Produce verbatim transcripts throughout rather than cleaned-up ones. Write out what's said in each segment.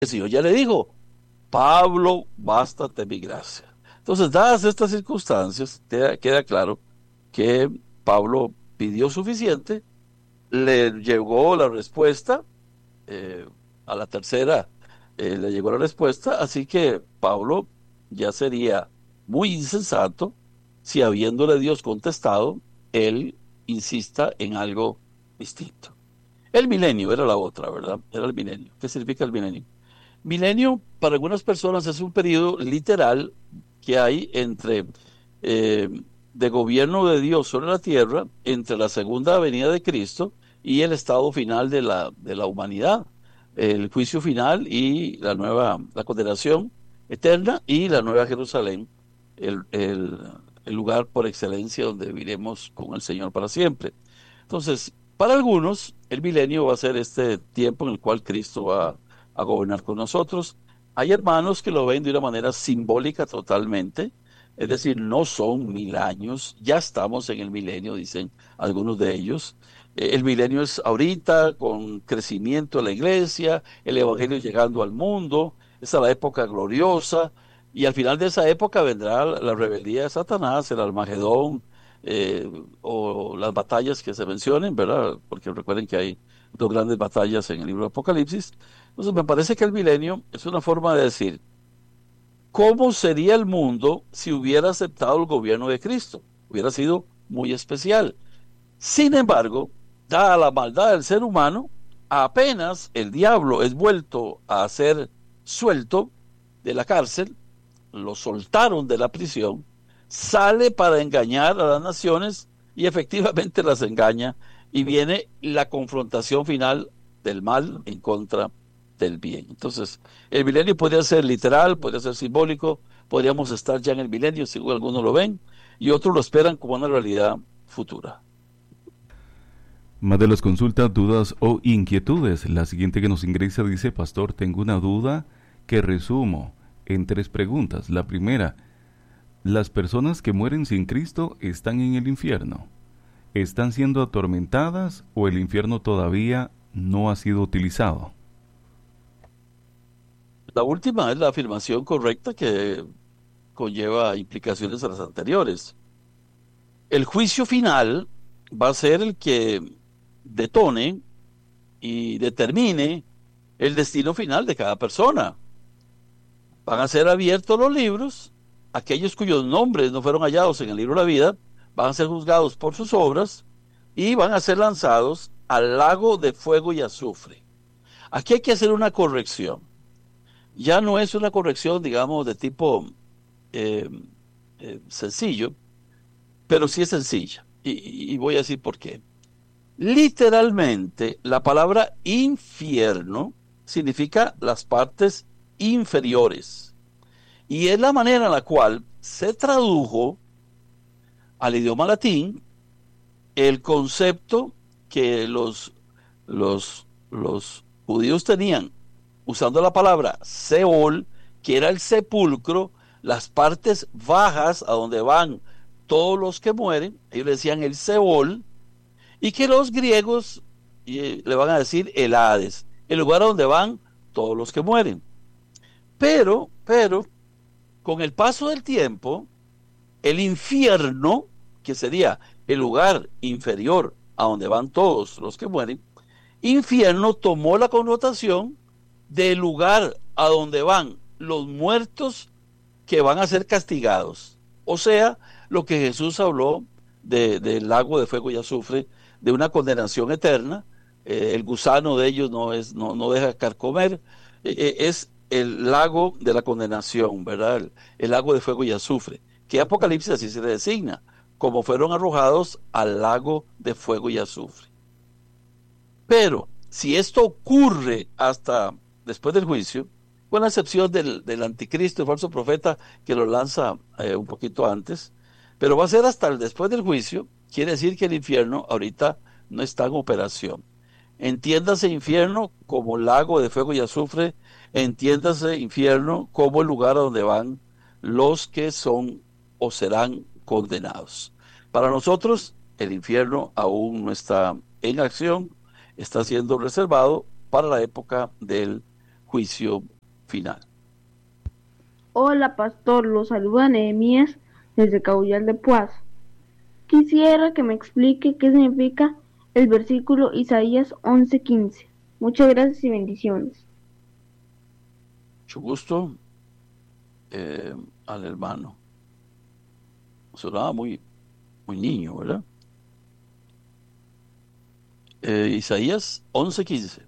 El Señor ya le dijo, Pablo, bástate mi gracia. Entonces, dadas estas circunstancias, queda, queda claro que Pablo pidió suficiente, le llegó la respuesta, eh, a la tercera eh, le llegó la respuesta, así que Pablo ya sería muy insensato si habiéndole Dios contestado, él insista en algo distinto. El milenio era la otra, ¿verdad? Era el milenio. ¿Qué significa el milenio? Milenio para algunas personas es un periodo literal que hay entre eh, de gobierno de Dios sobre la tierra, entre la segunda venida de Cristo y el estado final de la, de la humanidad, el juicio final y la nueva, la condenación eterna y la nueva Jerusalén, el, el, el lugar por excelencia donde viviremos con el Señor para siempre. Entonces, para algunos, el milenio va a ser este tiempo en el cual Cristo va a gobernar con nosotros. Hay hermanos que lo ven de una manera simbólica totalmente, es decir, no son mil años, ya estamos en el milenio, dicen algunos de ellos. Eh, El milenio es ahorita, con crecimiento de la iglesia, el evangelio llegando al mundo, esa es la época gloriosa, y al final de esa época vendrá la la rebeldía de Satanás, el Armagedón, eh, o las batallas que se mencionen, ¿verdad? Porque recuerden que hay dos grandes batallas en el libro de Apocalipsis. Entonces me parece que el milenio es una forma de decir, ¿cómo sería el mundo si hubiera aceptado el gobierno de Cristo? Hubiera sido muy especial. Sin embargo, dada la maldad del ser humano, apenas el diablo es vuelto a ser suelto de la cárcel, lo soltaron de la prisión, sale para engañar a las naciones y efectivamente las engaña y viene la confrontación final del mal en contra del bien. Entonces, el milenio podría ser literal, podría ser simbólico, podríamos estar ya en el milenio, según algunos lo ven, y otros lo esperan como una realidad futura. Más de las consultas, dudas o inquietudes. La siguiente que nos ingresa dice, Pastor, tengo una duda que resumo en tres preguntas. La primera, ¿las personas que mueren sin Cristo están en el infierno? ¿Están siendo atormentadas o el infierno todavía no ha sido utilizado? La última es la afirmación correcta que conlleva implicaciones a las anteriores. El juicio final va a ser el que detone y determine el destino final de cada persona. Van a ser abiertos los libros, aquellos cuyos nombres no fueron hallados en el libro de la vida van a ser juzgados por sus obras y van a ser lanzados al lago de fuego y azufre. Aquí hay que hacer una corrección. Ya no es una corrección, digamos, de tipo eh, eh, sencillo, pero sí es sencilla. Y, y voy a decir por qué. Literalmente, la palabra infierno significa las partes inferiores. Y es la manera en la cual se tradujo al idioma latín el concepto que los, los, los judíos tenían usando la palabra Seol, que era el sepulcro, las partes bajas a donde van todos los que mueren, ellos le decían el Seol, y que los griegos eh, le van a decir el Hades, el lugar a donde van todos los que mueren. Pero, pero, con el paso del tiempo, el infierno, que sería el lugar inferior a donde van todos los que mueren, infierno tomó la connotación del lugar a donde van los muertos que van a ser castigados. O sea, lo que Jesús habló de, del lago de fuego y azufre, de una condenación eterna, eh, el gusano de ellos no, es, no, no deja carcomer, eh, eh, es el lago de la condenación, ¿verdad? El, el lago de fuego y azufre, que Apocalipsis así se le designa, como fueron arrojados al lago de fuego y azufre. Pero si esto ocurre hasta después del juicio, con la excepción del, del anticristo, el falso profeta, que lo lanza eh, un poquito antes, pero va a ser hasta el después del juicio, quiere decir que el infierno ahorita no está en operación. Entiéndase infierno como lago de fuego y azufre, entiéndase infierno como el lugar a donde van los que son o serán condenados. Para nosotros, el infierno aún no está en acción, está siendo reservado para la época del juicio final. Hola, pastor, lo saluda Nehemías desde Cabullal de Puaz. Quisiera que me explique qué significa el versículo Isaías once quince. Muchas gracias y bendiciones. Mucho gusto eh, al hermano. Sonaba muy, muy niño, ¿verdad? Eh, Isaías once quince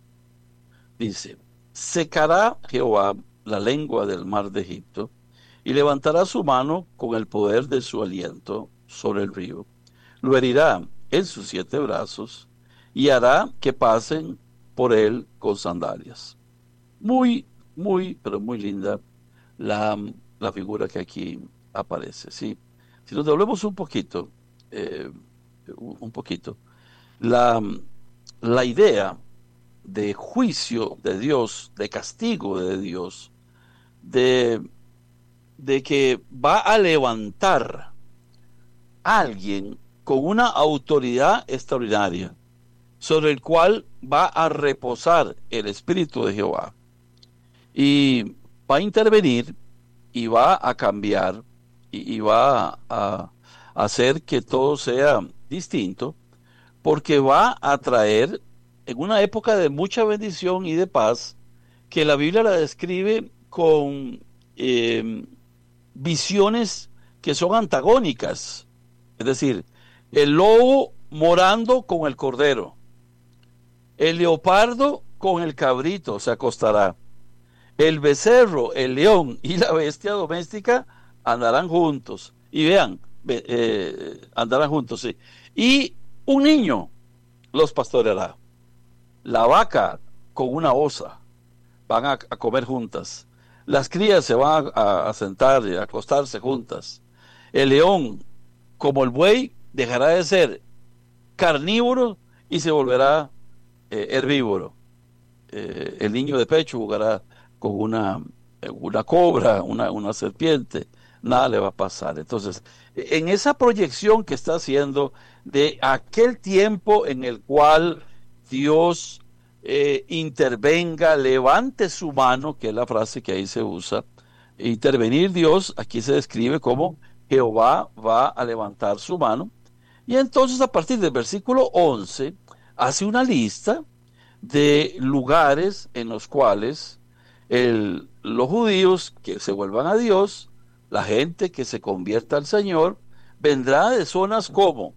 dice: secará Jehová la lengua del mar de Egipto y levantará su mano con el poder de su aliento sobre el río. Lo herirá en sus siete brazos y hará que pasen por él con sandalias. Muy, muy, pero muy linda la, la figura que aquí aparece. ¿Sí? Si nos doblemos un poquito, eh, un poquito, la, la idea de juicio de Dios, de castigo de Dios, de, de que va a levantar a alguien con una autoridad extraordinaria, sobre el cual va a reposar el Espíritu de Jehová, y va a intervenir y va a cambiar y, y va a, a hacer que todo sea distinto, porque va a traer en una época de mucha bendición y de paz, que la Biblia la describe con eh, visiones que son antagónicas. Es decir, el lobo morando con el cordero, el leopardo con el cabrito se acostará, el becerro, el león y la bestia doméstica andarán juntos. Y vean, eh, andarán juntos, sí. Y un niño los pastoreará. La vaca con una osa van a, a comer juntas. Las crías se van a, a sentar y a acostarse juntas. El león, como el buey, dejará de ser carnívoro y se volverá eh, herbívoro. Eh, el niño de pecho jugará con una, una cobra, una, una serpiente. Nada le va a pasar. Entonces, en esa proyección que está haciendo de aquel tiempo en el cual Dios eh, intervenga, levante su mano, que es la frase que ahí se usa, intervenir Dios, aquí se describe como Jehová va a levantar su mano. Y entonces a partir del versículo once hace una lista de lugares en los cuales el, los judíos que se vuelvan a Dios, la gente que se convierta al Señor, vendrá de zonas como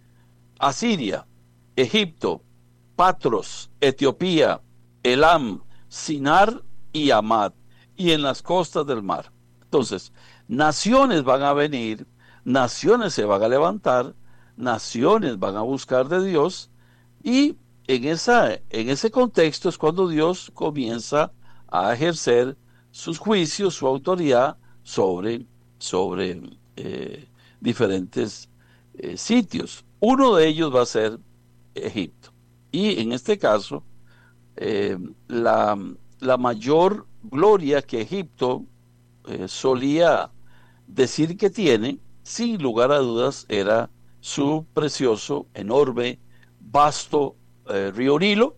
Asiria, Egipto, Patros, Etiopía, Elam, Sinar y Amad, y en las costas del mar. Entonces, naciones van a venir, naciones se van a levantar, naciones van a buscar de Dios, y en, esa, en ese contexto es cuando Dios comienza a ejercer sus juicios, su autoridad sobre, sobre eh, diferentes eh, sitios. Uno de ellos va a ser Egipto. Y en este caso, eh, la, la mayor gloria que Egipto eh, solía decir que tiene, sin lugar a dudas, era su precioso, enorme, vasto eh, río Nilo,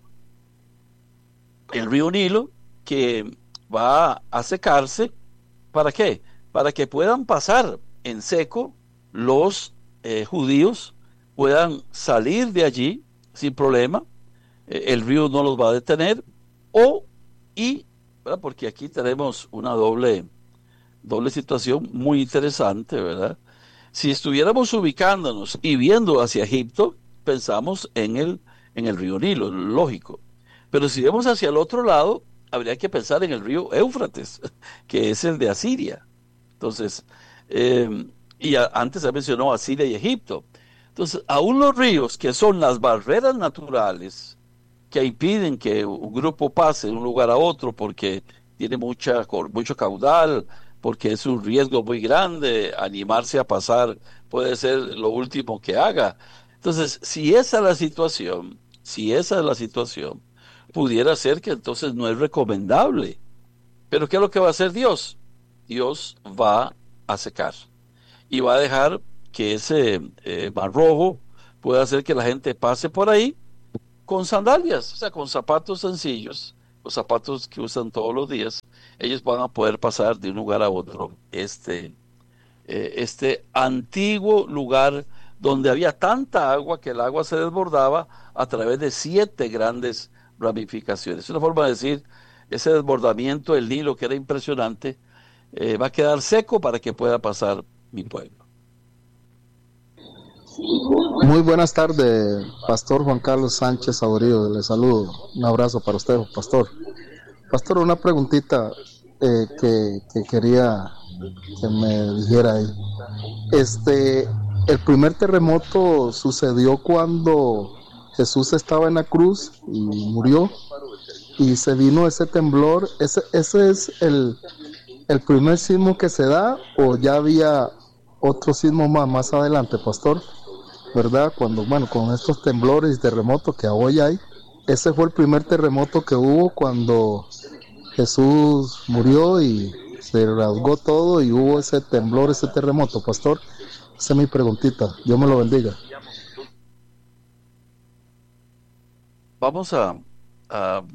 el río Nilo, que va a secarse. ¿Para qué? Para que puedan pasar en seco los eh, judíos, puedan salir de allí sin problema, eh, el río no los va a detener, o, y, ¿verdad? Porque aquí tenemos una doble, doble situación muy interesante, ¿verdad? Si estuviéramos ubicándonos y viendo hacia Egipto, pensamos en el, en el río Nilo, lógico. Pero si vemos hacia el otro lado, habría que pensar en el río Éufrates, que es el de Asiria. Entonces, eh, y a, antes se mencionó Asiria y Egipto. Entonces, aún los ríos, que son las barreras naturales que impiden que un grupo pase de un lugar a otro porque tiene mucha, mucho caudal, porque es un riesgo muy grande, animarse a pasar puede ser lo último que haga. Entonces, si esa es la situación, si esa es la situación, pudiera ser que entonces no es recomendable. Pero ¿qué es lo que va a hacer Dios? Dios va a secar y va a dejar que ese eh, mar rojo pueda hacer que la gente pase por ahí con sandalias, o sea, con zapatos sencillos, los zapatos que usan todos los días, ellos van a poder pasar de un lugar a otro. Este, eh, este antiguo lugar donde había tanta agua que el agua se desbordaba a través de siete grandes ramificaciones. Es una forma de decir, ese desbordamiento del Nilo, que era impresionante, eh, va a quedar seco para que pueda pasar mi pueblo. Muy buenas tardes, Pastor Juan Carlos Sánchez Saborío, le saludo, un abrazo para usted, Pastor. Pastor, una preguntita eh, que, que quería que me dijera ahí. Este, el primer terremoto sucedió cuando Jesús estaba en la cruz y murió, y se vino ese temblor. ¿Ese, ese es el, el primer sismo que se da, o ya había otro sismo más, más adelante, Pastor? ¿Verdad? Cuando, bueno, con estos temblores y terremotos que hoy hay, ese fue el primer terremoto que hubo cuando Jesús murió y se rasgó todo y hubo ese temblor, ese terremoto, Pastor. Esa es mi preguntita. Dios me lo bendiga. Vamos a, a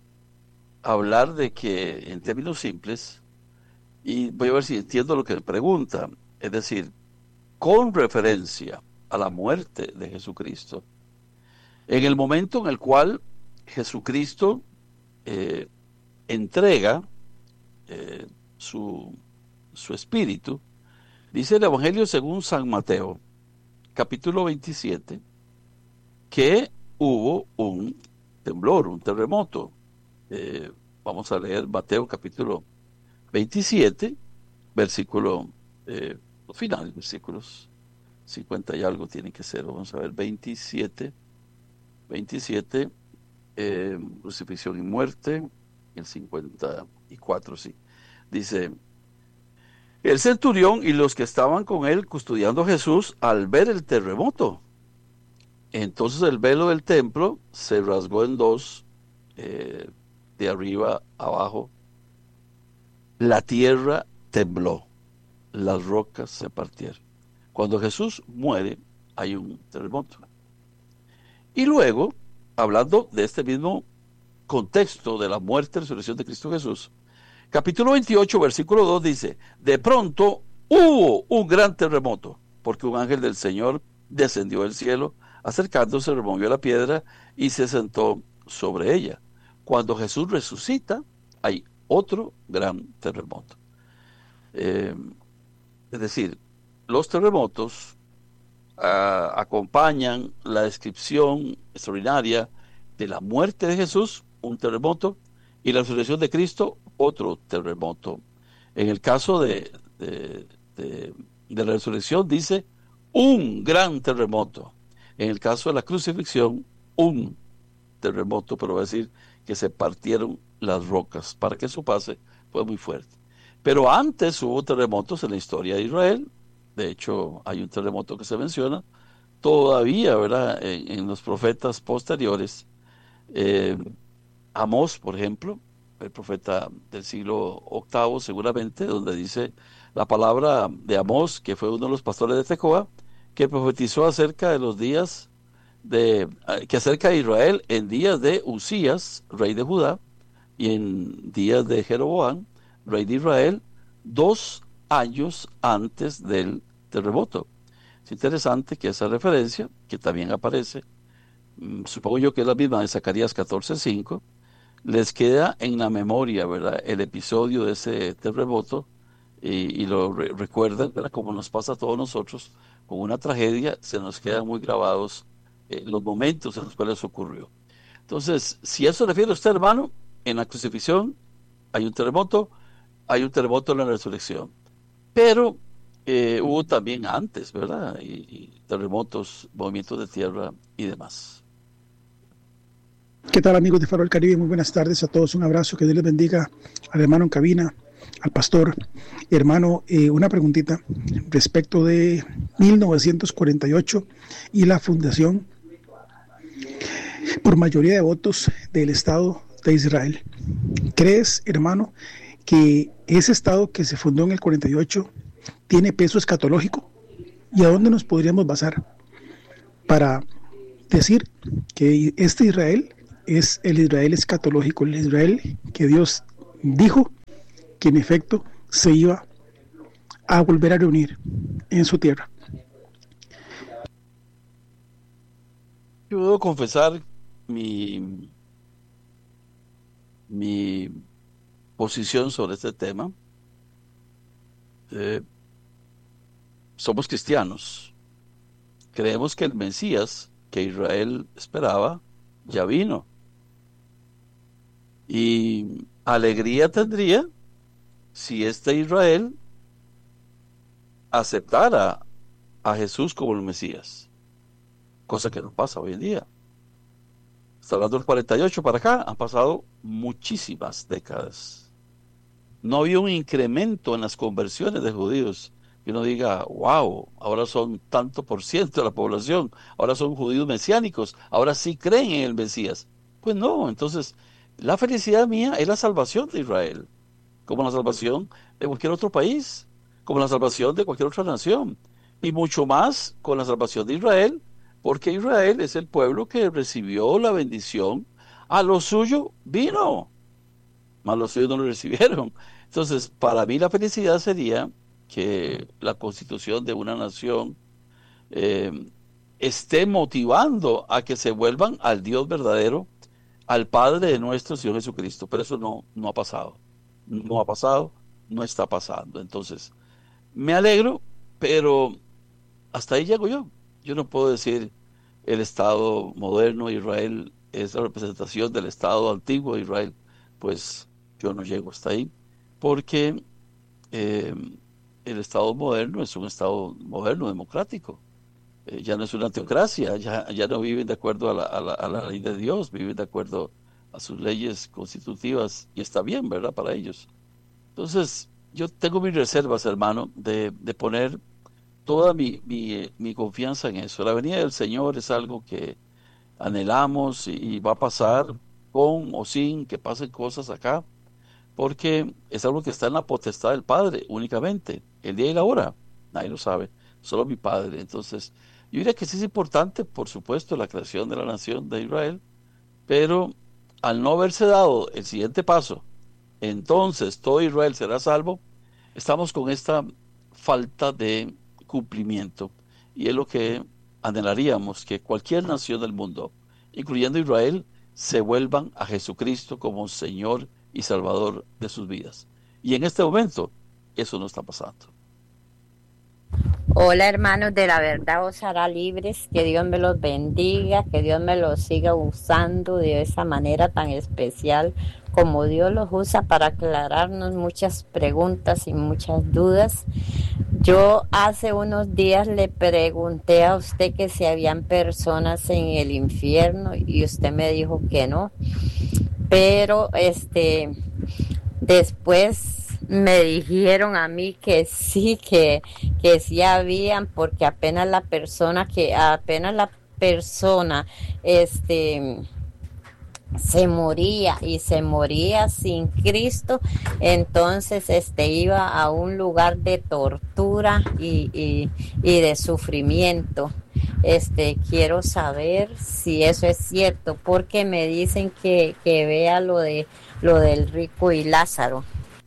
hablar de que, en términos simples, y voy a ver si entiendo lo que me pregunta, es decir, con referencia a la muerte de Jesucristo, en el momento en el cual Jesucristo eh, entrega eh, su, su espíritu, dice el Evangelio según San Mateo, capítulo veintisiete, que hubo un temblor, un terremoto. Eh, vamos a leer Mateo capítulo veintisiete, versículo eh, final, versículos cincuenta y algo tiene que ser. Vamos a ver, veintisiete, veintisiete, eh, crucifixión y muerte, el cincuenta y cuatro, sí. Dice: el centurión y los que estaban con él custodiando a Jesús, al ver el terremoto, entonces el velo del templo se rasgó en dos, eh, de arriba abajo. La tierra tembló, las rocas se partieron. Cuando Jesús muere, hay un terremoto. Y luego, hablando de este mismo contexto de la muerte y resurrección de Cristo Jesús, capítulo veintiocho, versículo dos dice: de pronto hubo un gran terremoto, porque un ángel del Señor descendió del cielo, acercándose, removió la piedra y se sentó sobre ella. Cuando Jesús resucita, hay otro gran terremoto. Eh, es decir, los terremotos uh, acompañan la descripción extraordinaria de la muerte de Jesús, un terremoto, y la resurrección de Cristo, otro terremoto. En el caso de, de, de, de la resurrección dice un gran terremoto. En el caso de la crucifixión, un terremoto, pero va a decir que se partieron las rocas. Para que eso pase, fue muy fuerte. Pero antes hubo terremotos en la historia de Israel. De hecho, hay un terremoto que se menciona todavía, ¿verdad?, en, en los profetas posteriores. Eh, Amós, por ejemplo, el profeta del siglo octavo, seguramente, donde dice la palabra de Amós, que fue uno de los pastores de Tecoa, que profetizó acerca de los días de, que acerca de Israel en días de Usías, rey de Judá, y en días de Jeroboam, rey de Israel, dos años antes del terremoto. Es interesante que esa referencia, que también aparece, supongo yo que es la misma de Zacarías catorce cinco, les queda en la memoria, ¿verdad?, el episodio de ese terremoto, y, y lo re recuerdan, ¿verdad?, como nos pasa a todos nosotros, con una tragedia, se nos quedan muy grabados eh, los momentos en los cuales ocurrió. Entonces, si eso refiere a usted, hermano, en la crucifixión hay un terremoto, hay un terremoto en la resurrección, pero eh, hubo también antes, ¿verdad?, y, y terremotos, movimientos de tierra y demás. ¿Qué tal, amigos de Faro del Caribe? Muy buenas tardes a todos, un abrazo, que Dios les bendiga al hermano en cabina, al pastor. Hermano, eh, una preguntita respecto de mil novecientos cuarenta y ocho y la fundación por mayoría de votos del Estado de Israel. ¿Crees, hermano, que ese Estado que se fundó en el cuarenta y ocho tiene peso escatológico? ¿Y a dónde nos podríamos basar para decir que este Israel es el Israel escatológico, el Israel que Dios dijo que en efecto se iba a volver a reunir en su tierra. Yo debo confesar mi, mi posición sobre este tema. Eh, somos cristianos. Creemos que el Mesías que Israel esperaba ya vino. Y alegría tendría si este Israel aceptara a Jesús como el Mesías, cosa que no pasa hoy en día. Hasta hablando del cuarenta y ocho para acá, han pasado muchísimas décadas. No había un incremento en las conversiones de judíos que uno diga, wow, ahora son tanto por ciento de la población, ahora son judíos mesiánicos, ahora sí creen en el Mesías. Pues no, entonces la felicidad mía es la salvación de Israel, como la salvación de cualquier otro país, como la salvación de cualquier otra nación, y mucho más con la salvación de Israel, porque Israel es el pueblo que recibió la bendición, a lo suyo vino, mas los suyos no lo recibieron. Entonces, para mí la felicidad sería que la constitución de una nación eh, esté motivando a que se vuelvan al Dios verdadero, al Padre de nuestro Señor Jesucristo, pero eso no, no ha pasado, no ha pasado, no está pasando. Entonces, me alegro, pero hasta ahí llego yo. Yo no puedo decir el Estado moderno de Israel es la representación del Estado antiguo de Israel. Pues yo no llego hasta ahí, porque eh, el Estado moderno es un Estado moderno, democrático. Eh, ya no es una teocracia, ya, ya no viven de acuerdo a la, a, la, a la ley de Dios, viven de acuerdo a sus leyes constitutivas, y está bien, ¿verdad?, para ellos. Entonces, yo tengo mis reservas, hermano, de, de poner toda mi, mi, mi confianza en eso. La venida del Señor es algo que anhelamos y, y va a pasar con o sin que pasen cosas acá, porque es algo que está en la potestad del Padre únicamente. El día y la hora, nadie lo sabe, solo mi Padre. Entonces, yo diría que sí es importante, por supuesto, la creación de la nación de Israel, pero al no haberse dado el siguiente paso, entonces todo Israel será salvo, estamos con esta falta de cumplimiento, y es lo que anhelaríamos, que cualquier nación del mundo, incluyendo Israel, se vuelvan a Jesucristo como Señor y Salvador de sus vidas. Y en este momento, eso no está pasando. Hola, hermanos de La Verdad os hará libres, que Dios me los bendiga, que Dios me los siga usando de esa manera tan especial como Dios los usa para aclararnos muchas preguntas y muchas dudas. Yo hace unos días le pregunté a usted que si habían personas en el infierno y usted me dijo que no, pero este después me dijeron a mí que sí, que, que sí habían, porque apenas la persona que, apenas la persona, este, se moría y se moría sin Cristo, entonces este iba a un lugar de tortura y, y, y de sufrimiento. Este, quiero saber si eso es cierto, porque me dicen que, que vea lo de lo del rico y Lázaro.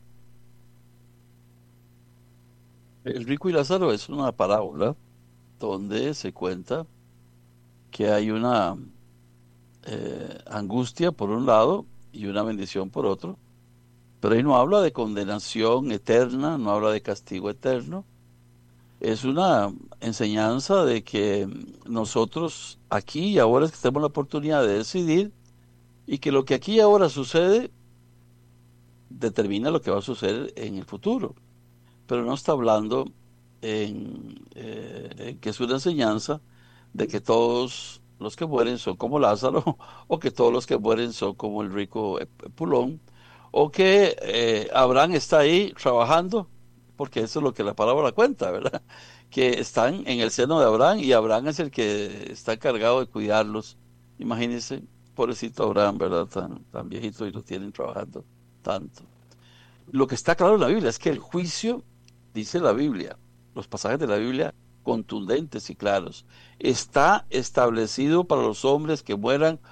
El rico y Lázaro es una parábola donde se cuenta que hay una eh, angustia por un lado y una bendición por otro, pero ahí no habla de condenación eterna, no habla de castigo eterno. Es una enseñanza de que nosotros aquí y ahora es que tenemos la oportunidad de decidir, y que lo que aquí y ahora sucede determina lo que va a suceder en el futuro. Pero no está hablando en, eh, en que es una enseñanza de que todos los que mueren son como Lázaro, o que todos los que mueren son como el rico Epulón, o que eh, Abraham está ahí trabajando, porque eso es lo que la palabra cuenta, ¿verdad? Que están en el seno de Abraham, y Abraham es el que está encargado de cuidarlos. Imagínense, pobrecito Abraham, ¿verdad? Tan, tan viejito, y lo tienen trabajando tanto. Lo que está claro en la Biblia es que el juicio, dice la Biblia, los pasajes de la Biblia contundentes y claros, está establecido para los hombres que mueran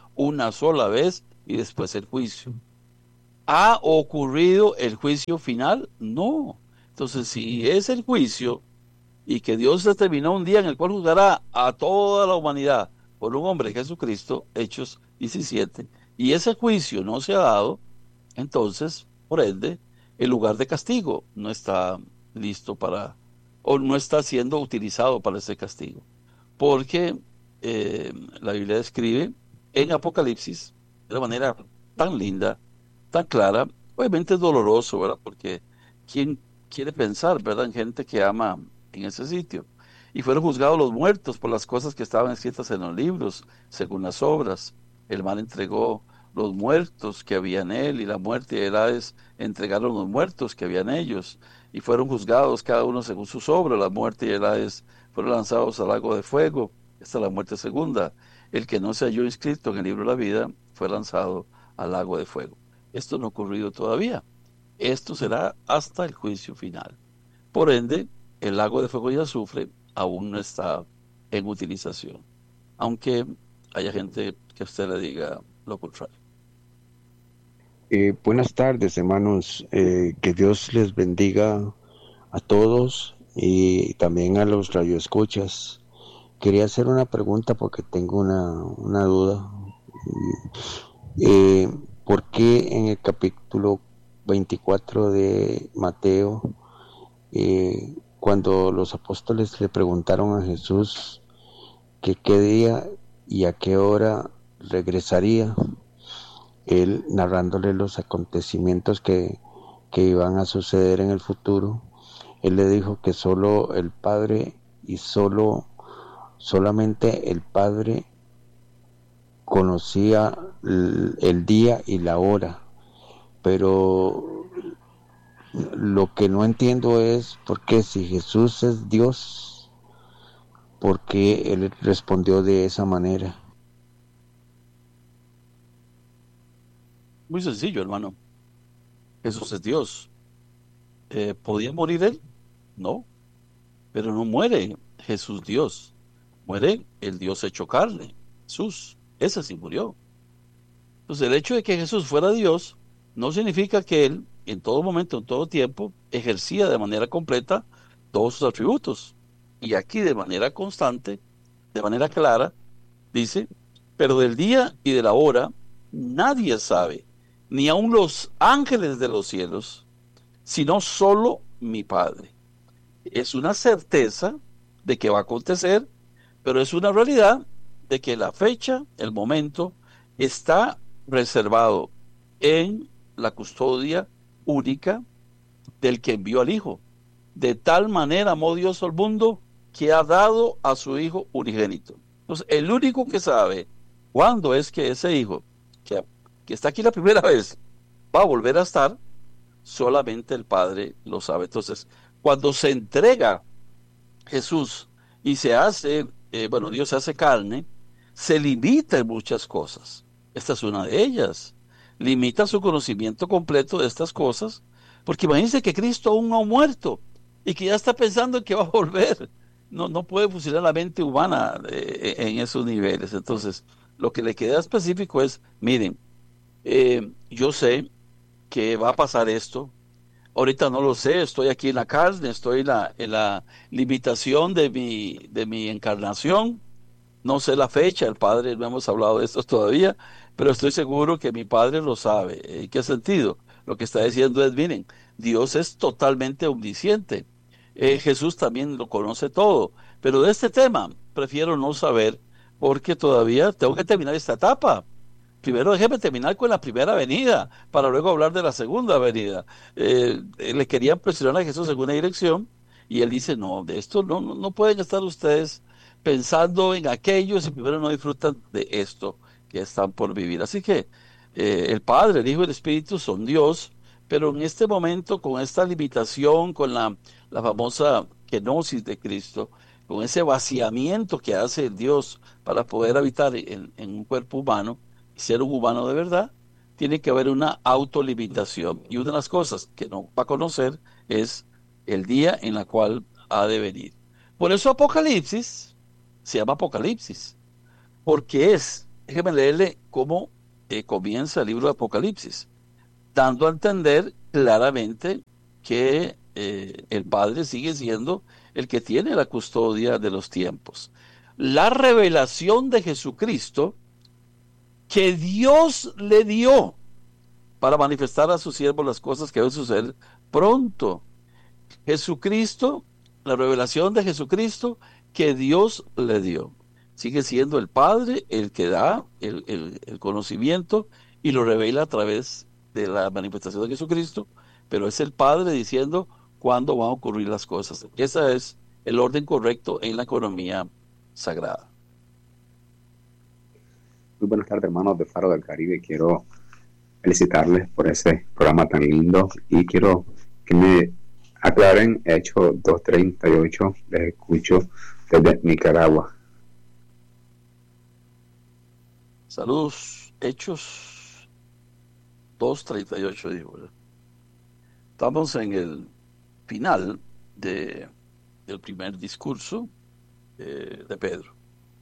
una sola vez y después el juicio. ¿Ha ocurrido el juicio final? No. Entonces, si es el juicio y que Dios determinó un día en el cual juzgará a toda la humanidad por un hombre, Jesucristo, Hechos diecisiete, y ese juicio no se ha dado, entonces, por ende, el lugar de castigo no está listo para, o no está siendo utilizado para ese castigo. Porque eh, la Biblia describe en Apocalipsis de una manera tan linda, tan clara, obviamente es doloroso, ¿verdad? Porque ¿quién quiere pensar, ¿verdad?, en gente que ama en ese sitio? Y fueron juzgados los muertos por las cosas que estaban escritas en los libros, según las obras. El mal entregó los muertos que había en él, y la muerte y el Hades entregaron los muertos que había en ellos, y fueron juzgados cada uno según sus obras. La muerte y el Hades fueron lanzados al lago de fuego. Esta es la muerte segunda. El que no se halló inscrito en el libro de la vida fue lanzado al lago de fuego. Esto no ha ocurrido todavía. Esto será hasta el juicio final. Por ende, el lago de fuego y azufre aún no está en utilización, aunque haya gente que a usted le diga lo contrario. Eh, buenas tardes, hermanos. Eh, que Dios les bendiga a todos y también a los radioescuchas. Quería hacer una pregunta porque tengo una, una duda. Eh, ¿Por qué en el capítulo veinticuatro de Mateo, eh, cuando los apóstoles le preguntaron a Jesús que qué día y a qué hora regresaría, él narrándole los acontecimientos que, que iban a suceder en el futuro, él le dijo que solo el Padre y solo solamente el Padre conocía el, el día y la hora? Pero lo que no entiendo es por qué, si Jesús es Dios, ¿por qué él respondió de esa manera? Muy sencillo, hermano. Jesús es Dios. Eh, ¿podía morir él? No, pero no muere Jesús Dios. Muere el Dios hecho carne, Jesús. Ese sí murió. Entonces, el hecho de que Jesús fuera Dios no significa que él, en todo momento, en todo tiempo, ejercía de manera completa todos sus atributos. Y aquí, de manera constante, de manera clara, dice: pero del día y de la hora nadie sabe, ni aun los ángeles de los cielos, sino solo mi Padre. Es una certeza de que va a acontecer, pero es una realidad de que la fecha, el momento, está reservado en la custodia única del que envió al Hijo. De tal manera amó Dios al mundo que ha dado a su Hijo unigénito. Entonces, el único que sabe cuándo es que ese Hijo, que, que está aquí la primera vez, va a volver a estar, solamente el Padre lo sabe. Entonces, cuando se entrega Jesús y se hace, eh, bueno, Dios se hace carne, se limita en muchas cosas. Esta es una de ellas. Limita su conocimiento completo de estas cosas, porque imagínense que Cristo aún no ha muerto y que ya está pensando en que va a volver. No, no puede fusionar la mente humana eh, en esos niveles. Entonces, lo que le queda específico es: miren, eh, yo sé que va a pasar esto. Ahorita no lo sé, estoy aquí en la carne, estoy en la, en la limitación de mi, de mi encarnación. No sé la fecha, el Padre, no hemos hablado de esto todavía, pero estoy seguro que mi Padre lo sabe. ¿En qué sentido? Lo que está diciendo es: miren, Dios es totalmente omnisciente. Eh, Jesús también lo conoce todo, pero de este tema prefiero no saber, porque todavía tengo que terminar esta etapa. Primero déjeme terminar con la primera venida, para luego hablar de la segunda venida. Eh, eh, le querían presionar a Jesús en una dirección, y él dice: no, de esto no, no, no pueden estar ustedes pensando en aquello si primero no disfrutan de esto que están por vivir. Así que eh, el Padre, el Hijo y el Espíritu son Dios, pero en este momento, con esta limitación, con la, la famosa kenosis de Cristo, con ese vaciamiento que hace el Dios para poder habitar en, en un cuerpo humano, ser un humano de verdad, tiene que haber una autolimitación. Y una de las cosas que no va a conocer es el día en la cual ha de venir. Por eso Apocalipsis se llama Apocalipsis, porque es déjeme leerle cómo eh, comienza el libro de Apocalipsis, dando a entender claramente que eh, el Padre sigue siendo el que tiene la custodia de los tiempos. La revelación de Jesucristo que Dios le dio para manifestar a sus siervos las cosas que deben suceder pronto. Jesucristo, la revelación de Jesucristo que Dios le dio. Sigue siendo el Padre el que da el, el, el conocimiento y lo revela a través de la manifestación de Jesucristo, pero es el Padre diciendo cuándo van a ocurrir las cosas. Ese es el orden correcto en la economía sagrada. Muy buenas tardes, hermanos de Faro del Caribe. Quiero felicitarles por ese programa tan lindo y quiero que me aclaren Hechos dos treinta y ocho. Les escucho desde Nicaragua. Saludos. Hechos dos treinta y ocho, digo. Estamos en el final de, del primer discurso eh, de Pedro.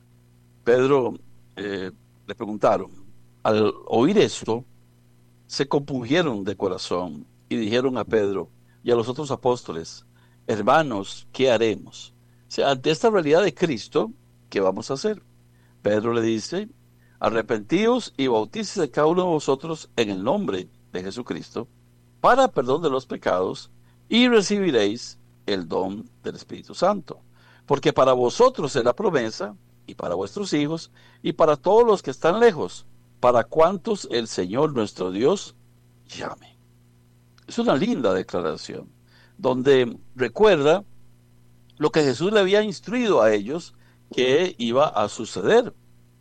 Pedro eh, le preguntaron, al oír esto, se compungieron de corazón y dijeron a Pedro y a los otros apóstoles, hermanos, ¿qué haremos? O sea, ante esta realidad de Cristo, ¿qué vamos a hacer? Pedro le dice, arrepentíos y bautícese cada uno de vosotros en el nombre de Jesucristo para perdón de los pecados y recibiréis el don del Espíritu Santo. Porque para vosotros es la promesa y para vuestros hijos y para todos los que están lejos, para cuantos el Señor nuestro Dios llame. Es una linda declaración, donde recuerda lo que Jesús le había instruido a ellos que iba a suceder.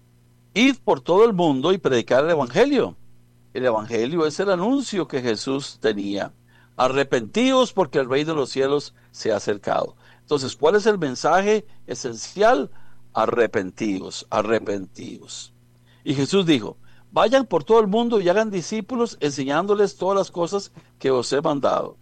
Id por todo el mundo y predicar el Evangelio. El Evangelio es el anuncio que Jesús tenía. Arrepentíos porque el reino de los cielos se ha acercado. Entonces, ¿cuál es el mensaje esencial? Arrepentíos, arrepentíos. Y Jesús dijo, vayan por todo el mundo y hagan discípulos enseñándoles todas las cosas que os he mandado.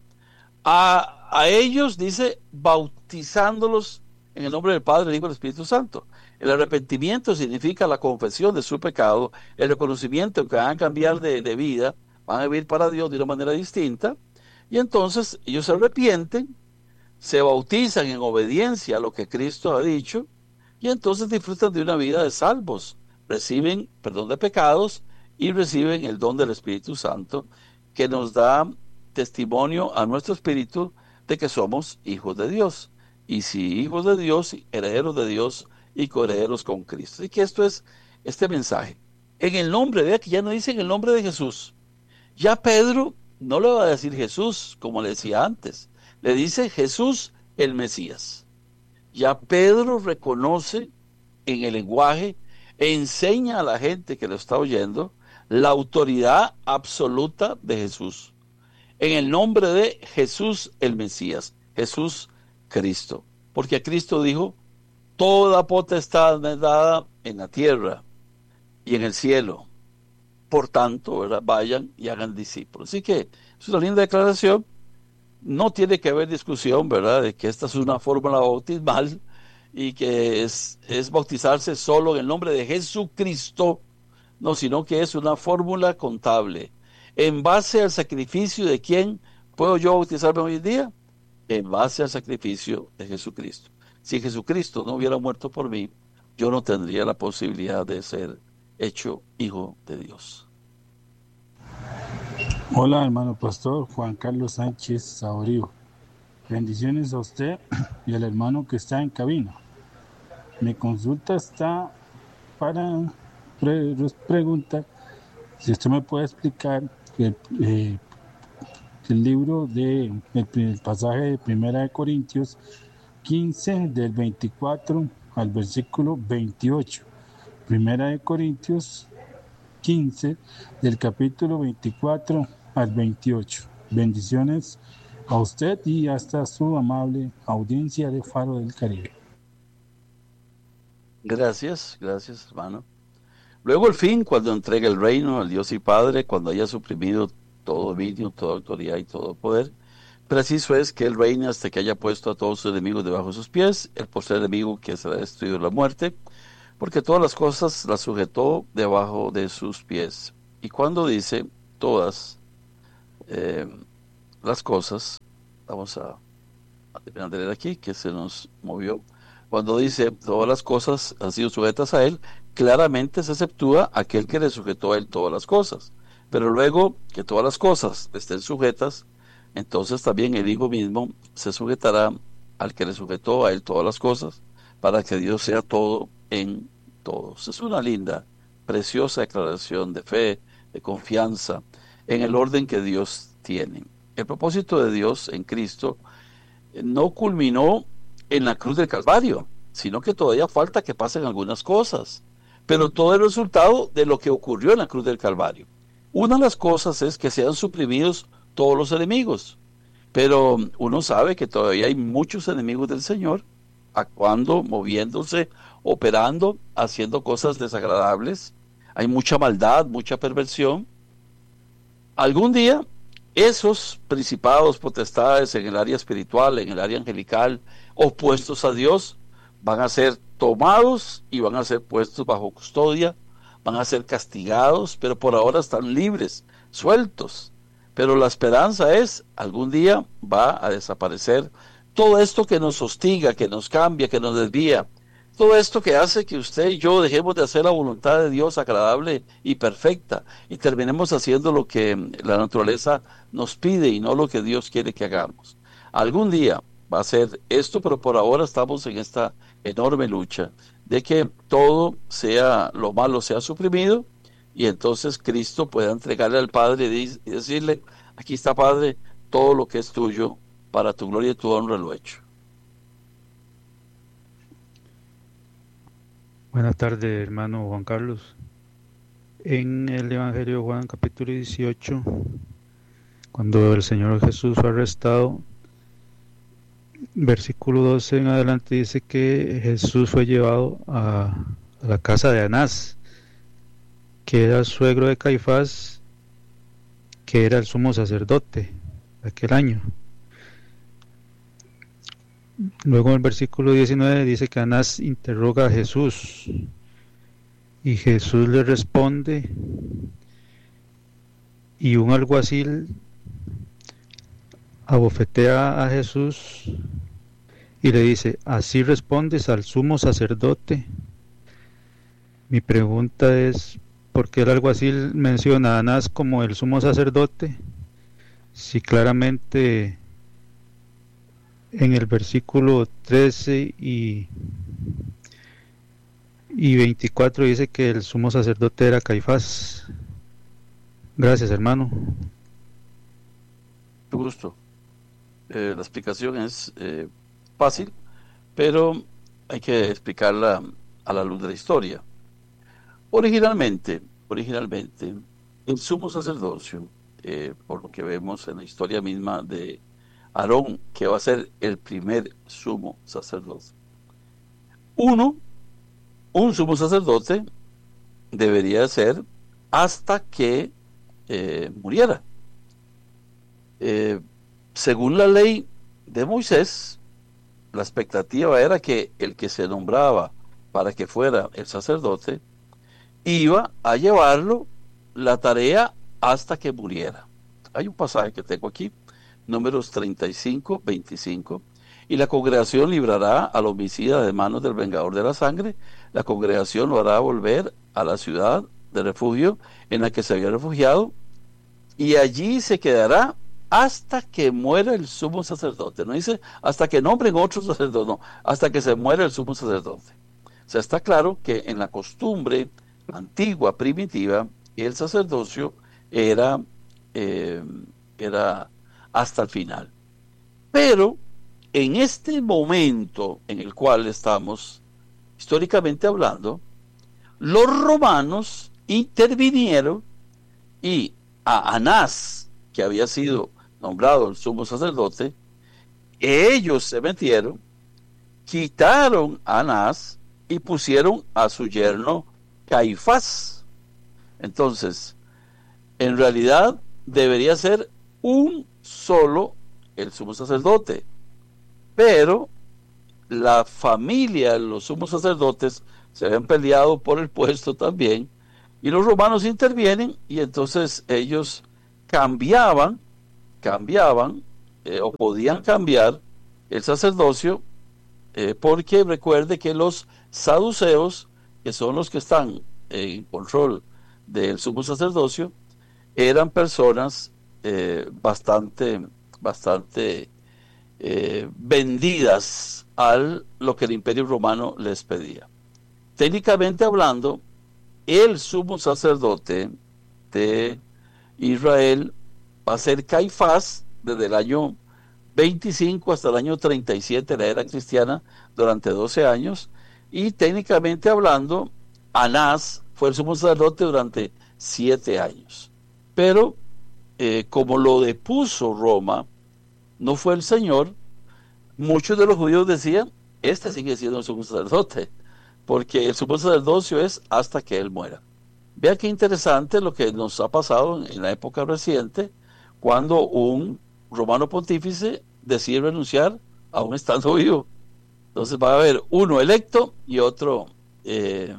A, a ellos, dice, bautizándolos en el nombre del Padre, del Hijo y del Espíritu Santo. El arrepentimiento significa la confesión de su pecado, el reconocimiento que van a cambiar de, de vida, van a vivir para Dios de una manera distinta, y entonces ellos se arrepienten, se bautizan en obediencia a lo que Cristo ha dicho, y entonces disfrutan de una vida de salvos, reciben perdón de pecados y reciben el don del Espíritu Santo, que nos da testimonio a nuestro espíritu de que somos hijos de Dios. Y si hijos de Dios, herederos de Dios y coherederos con Cristo. Y que esto es este mensaje. En el nombre, vea que ya no dice en el nombre de Jesús. Ya Pedro no le va a decir Jesús, como le decía antes. Le dice Jesús el Mesías. Ya Pedro reconoce en el lenguaje, enseña a la gente que lo está oyendo, la autoridad absoluta de Jesús. En el nombre de Jesús el Mesías. Jesús Cristo. Porque a Cristo dijo, toda potestad me es dada en la tierra y en el cielo. Por tanto, ¿verdad? Vayan y hagan discípulos. Así que es una linda declaración. No tiene que haber discusión, ¿verdad?, de que esta es una fórmula bautismal y que es, es bautizarse solo en el nombre de Jesucristo. No, sino que es una fórmula contable. ¿En base al sacrificio de quién puedo yo bautizarme hoy en día? En base al sacrificio de Jesucristo. Si Jesucristo no hubiera muerto por mí, yo no tendría la posibilidad de ser hecho hijo de Dios. Hola, hermano pastor Juan Carlos Sánchez Saborío. Bendiciones a usted y al hermano que está en cabina. Mi consulta está para pre preguntar si usted me puede explicar que eh, el libro de el, el pasaje de Primera de Corintios quince del veinticuatro al versículo veintiocho. Primera de Corintios quince del capítulo veinticuatro al veintiocho. Bendiciones a usted y hasta su amable audiencia de Faro del Caribe. Gracias, gracias, hermano. Luego el fin, cuando entregue el reino al Dios y Padre, cuando haya suprimido todo dominio, toda autoridad y todo poder, preciso es que Él reine hasta que haya puesto a todos sus enemigos debajo de sus pies, el postrer enemigo que será destruido la muerte. porque todas las cosas las sujetó debajo de sus pies. Y cuando dice todas eh, las cosas, vamos a, a terminar de leer aquí, que se nos movió. Cuando dice todas las cosas han sido sujetas a él, claramente se exceptúa aquel que le sujetó a él todas las cosas. Pero luego que todas las cosas estén sujetas, entonces también el Hijo mismo se sujetará al que le sujetó a él todas las cosas, para que Dios sea todo en todos. Es una linda, preciosa declaración de fe, de confianza en el orden que Dios tiene. El propósito de Dios en Cristo no culminó en la cruz del Calvario, sino que todavía falta que pasen algunas cosas, pero todo el resultado de lo que ocurrió en la cruz del Calvario. Una de las cosas es que sean suprimidos todos los enemigos, pero uno sabe que todavía hay muchos enemigos del Señor, actuando, moviéndose, operando, haciendo cosas desagradables. Hay mucha maldad, mucha perversión. Algún día, esos principados, potestades en el área espiritual, en el área angelical, opuestos a Dios, van a ser tomados y van a ser puestos bajo custodia, van a ser castigados, pero por ahora están libres, sueltos. Pero la esperanza es, algún día va a desaparecer todo esto que nos hostiga, que nos cambia, que nos desvía, todo esto que hace que usted y yo dejemos de hacer la voluntad de Dios agradable y perfecta y terminemos haciendo lo que la naturaleza nos pide y no lo que Dios quiere que hagamos. Algún día va a ser esto, pero por ahora estamos en esta enorme lucha de que todo sea, lo malo sea suprimido, y entonces Cristo pueda entregarle al Padre y decirle: aquí está, Padre, todo lo que es tuyo, para tu gloria y tu honra lo he hecho. Buenas tardes, hermano Juan Carlos. En el Evangelio de Juan, capítulo dieciocho, cuando el Señor Jesús fue arrestado, versículo doce en adelante dice que Jesús fue llevado a, a la casa de Anás, que era suegro de Caifás, que era el sumo sacerdote de aquel año. Luego en el versículo diecinueve dice que Anás interroga a Jesús y Jesús le responde, y un alguacil abofetea a Jesús y le dice: ¿así respondes al sumo sacerdote? Mi pregunta es: ¿por qué el alguacil menciona a Anás como el sumo sacerdote, si claramente en el versículo trece y, y veinticuatro dice que el sumo sacerdote era Caifás? Gracias, hermano. Mucho gusto. Eh, la explicación es eh, fácil, pero hay que explicarla a la luz de la historia. Originalmente, originalmente, el sumo sacerdocio, eh, por lo que vemos en la historia misma de Aarón, que va a ser el primer sumo sacerdote. Uno, un sumo sacerdote debería ser hasta que eh, muriera. Eh, según la ley de Moisés, la expectativa era que el que se nombraba para que fuera el sacerdote iba a llevarlo la tarea hasta que muriera. Hay un pasaje que tengo aquí, Números treinta y cinco, veinticinco. Y la congregación librará al homicida de manos del vengador de la sangre. La congregación lo hará volver a la ciudad de refugio en la que se había refugiado, y allí se quedará hasta que muera el sumo sacerdote. No dice hasta que nombren otro sacerdote, no, hasta que se muera el sumo sacerdote. O sea, está claro que en la costumbre antigua, primitiva, el sacerdocio era, eh, era hasta el final. Pero en este momento en el cual estamos, históricamente hablando, los romanos intervinieron y a Anás, que había sido nombrado el sumo sacerdote, ellos se metieron, quitaron a Anás y pusieron a su yerno Caifás. Entonces, en realidad debería ser un solo el sumo sacerdote, pero la familia, los sumos sacerdotes, se habían peleado por el puesto también, y los romanos intervienen y entonces ellos cambiaban, cambiaban eh, o podían cambiar el sacerdocio, eh, porque recuerde que los saduceos, que son los que están en control del sumo sacerdocio, eran personas eh, bastante, bastante eh, vendidas a lo que el Imperio Romano les pedía. Técnicamente hablando, el sumo sacerdote de Israel va a ser Caifás desde el año veinticinco hasta el año treinta y siete de la era cristiana, durante doce años, y técnicamente hablando, Anás fue el sumo sacerdote durante siete años. Pero eh, como lo depuso Roma, no fue el Señor, muchos de los judíos decían, este sigue siendo el sumo sacerdote, porque el sumo sacerdocio es hasta que él muera. Vea qué interesante lo que nos ha pasado en, en la época reciente, cuando un romano pontífice decide renunciar aún estando vivo. Entonces va a haber uno electo y otro eh,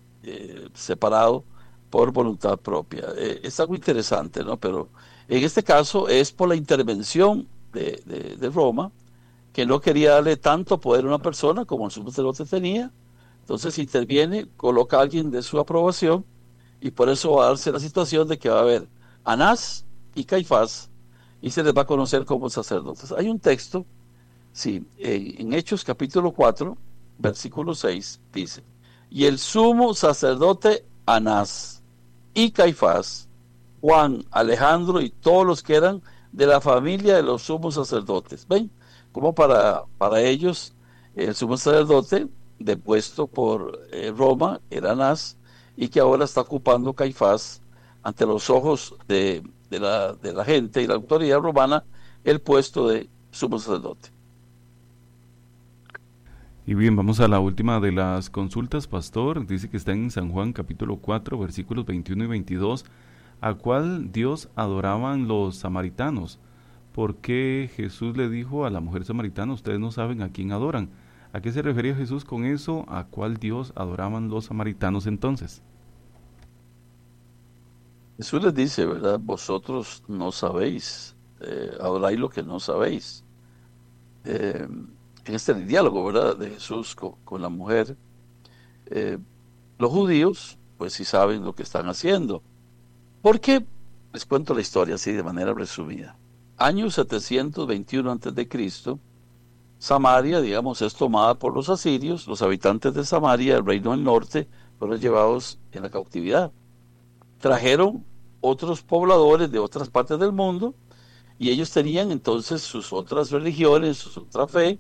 eh, separado por voluntad propia. Eh, es algo interesante, ¿no? Pero en este caso es por la intervención de, de, de Roma, que no quería darle tanto poder a una persona como el sumo sacerdote tenía. Entonces interviene, coloca a alguien de su aprobación, y por eso va a darse la situación de que va a haber Anás y Caifás, y se les va a conocer como sacerdotes. Hay un texto, sí, en, en Hechos capítulo cuatro, versículo seis, dice, y el sumo sacerdote Anás y Caifás, Juan, Alejandro y todos los que eran de la familia de los sumos sacerdotes. ¿Ven? Como para, para ellos el sumo sacerdote depuesto por eh, Roma era Anás, y que ahora está ocupando Caifás ante los ojos de, de, la, de la gente y la autoridad romana el puesto de sumo sacerdote. Y bien, vamos a la última de las consultas, pastor. Dice que está en San Juan capítulo cuatro, versículos veintiuno y veintidós. ¿A cuál Dios adoraban los samaritanos? ¿Por qué Jesús le dijo a la mujer samaritana, ustedes no saben a quién adoran? ¿A qué se refería Jesús con eso? ¿A cuál Dios adoraban los samaritanos entonces? Jesús les dice, ¿verdad? Vosotros no sabéis, eh, adoráis lo que no sabéis. Eh, en este diálogo, ¿verdad?, de Jesús con, con la mujer, eh, los judíos, pues sí saben lo que están haciendo. Porque, les cuento la historia así de manera resumida. Año setecientos veintiuno antes de Cristo, Samaria, digamos, es tomada por los asirios. Los habitantes de Samaria, el reino del norte, fueron llevados en la cautividad. Trajeron otros pobladores de otras partes del mundo, y ellos tenían entonces sus otras religiones, su otra fe,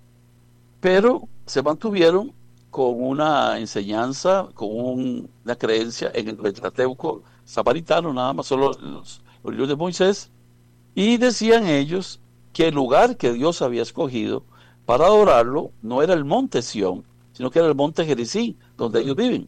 pero se mantuvieron con una enseñanza, con un, una creencia en el Pentateuco samaritano, nada más, solo los, los libros de Moisés, y decían ellos que el lugar que Dios había escogido para adorarlo no era el monte Sión, sino que era el monte Gerizim, donde ellos viven.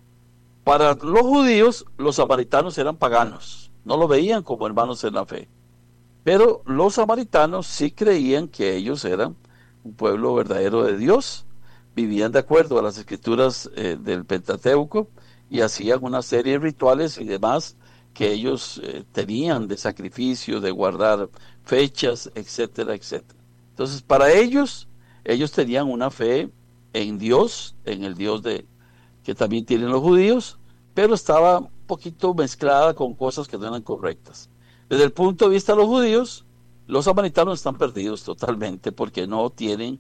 Para los judíos, los samaritanos eran paganos, no lo veían como hermanos en la fe. Pero los samaritanos sí creían que ellos eran un pueblo verdadero de Dios, vivían de acuerdo a las escrituras eh, del Pentateuco, y hacían una serie de rituales y demás que ellos eh, tenían de sacrificio, de guardar fechas, etcétera, etcétera. Entonces, para ellos, ellos tenían una fe en Dios, en el Dios de que también tienen los judíos, pero estaba un poquito mezclada con cosas que no eran correctas. Desde el punto de vista de los judíos, los samaritanos están perdidos totalmente, porque no tienen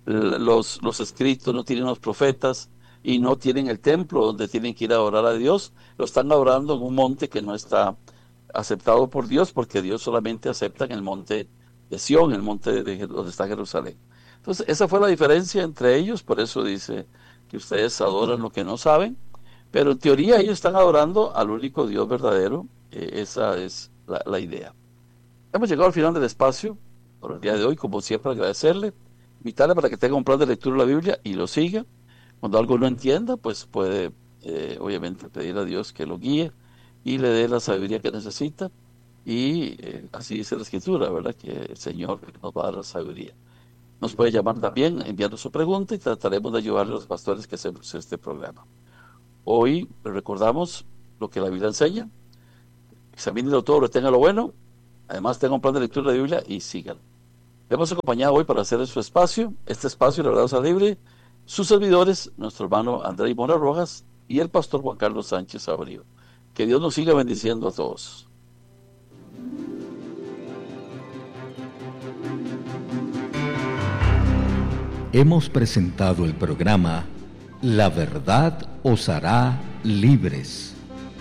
los, los escritos, no tienen los profetas, y no tienen el templo donde tienen que ir a adorar a Dios. Lo están adorando en un monte que no está aceptado por Dios, porque Dios solamente acepta en el monte de Sión, el monte de donde está Jerusalén. Entonces, esa fue la diferencia entre ellos. Por eso dice que ustedes adoran lo que no saben, pero en teoría ellos están adorando al único Dios verdadero. Eh, esa es la, la idea. Hemos llegado al final del espacio por el día de hoy. Como siempre, agradecerle, invitarle para que tenga un plan de lectura de la Biblia y lo siga. Cuando algo no entienda, pues puede eh, obviamente pedir a Dios que lo guíe y le dé la sabiduría que necesita, y eh, así dice la Escritura, ¿verdad?, que el Señor nos va a dar la sabiduría. Nos puede llamar también enviando su pregunta y trataremos de ayudarle a los pastores que hacemos este programa. Hoy recordamos lo que la Biblia enseña. Examínelo todo, retenga lo bueno. Además, tenga un plan de lectura de la Biblia y sígalo. Le hemos acompañado hoy para hacer su espacio, este espacio, la verdad, sea libre. Sus servidores, nuestro hermano Andrés Mora Rojas y el pastor Juan Carlos Sánchez Saborío. Que Dios nos siga bendiciendo a todos. Hemos presentado el programa La Verdad os hará libres.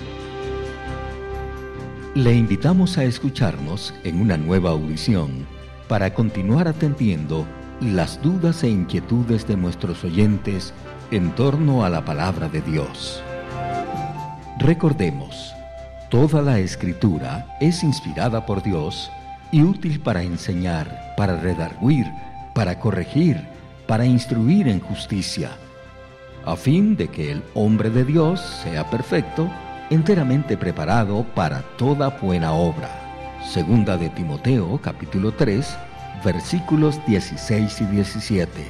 Le invitamos a escucharnos en una nueva audición para continuar atendiendo las dudas e inquietudes de nuestros oyentes en torno a la palabra de Dios. Recordemos, toda la Escritura es inspirada por Dios y útil para enseñar, para redarguir, para corregir, para instruir en justicia, a fin de que el hombre de Dios sea perfecto, enteramente preparado para toda buena obra. Segunda de Timoteo, capítulo tres, versículos dieciséis y diecisiete.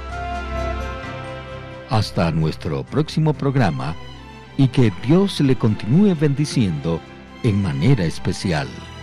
Hasta nuestro próximo programa, y que Dios le continúe bendiciendo en manera especial.